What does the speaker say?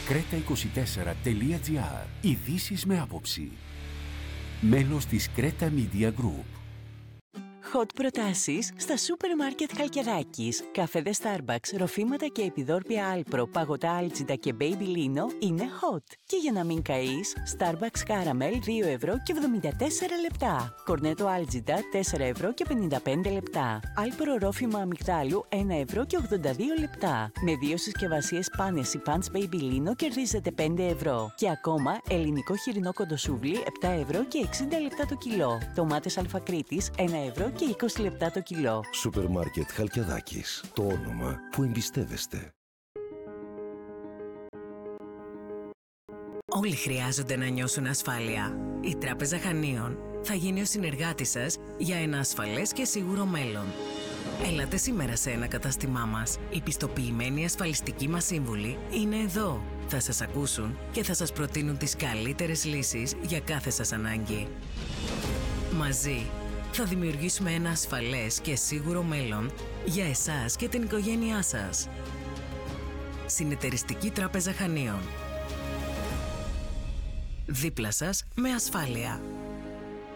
Creta24.gr. Ειδήσεις με άποψη. Μέλος της Creta Media Group. Hot προτάσεις στα σούπερ μάρκετ Χαλκιδάκης. Καφέδες Starbucks, ροφήματα και επιδόρπια Alpro, παγωτά Algida και Baby Lino είναι hot. Και για να μην καείς, Starbucks Caramel 2 ευρώ και 74 λεπτά. Κορνέτο Algida 4 ευρώ και 55 λεπτά. Alpro ρόφημα αμυγδάλου 1 ευρώ και 82 λεπτά. Με 2 συσκευασίες Panacy Punch Baby Lino κερδίζετε 5 ευρώ. Και ακόμα ελληνικό χοιρινό κοντοσούβλι 7 ευρώ και 60 λεπτά το κιλό. Τομάτες Αλφακρίτης 1 ευρώ και 20 λεπτά το κιλό. Σούπερ μάρκετ Χαλκιδάκης. Το όνομα που εμπιστεύεστε. Όλοι χρειάζονται να νιώσουν ασφάλεια. Η Τράπεζα Χανίων θα γίνει ο συνεργάτης σας για ένα ασφαλές και σίγουρο μέλλον. Έλατε σήμερα σε ένα κατάστημά μας. Οι πιστοποιημένοι ασφαλιστικοί μας σύμβουλοι είναι εδώ. Θα σας ακούσουν και θα σας προτείνουν τις καλύτερες λύσεις για κάθε σας ανάγκη. Μαζί θα δημιουργήσουμε ένα ασφαλές και σίγουρο μέλλον για εσάς και την οικογένειά σας. Συνεταιριστική Τράπεζα Χανίων. Δίπλα σας με ασφάλεια.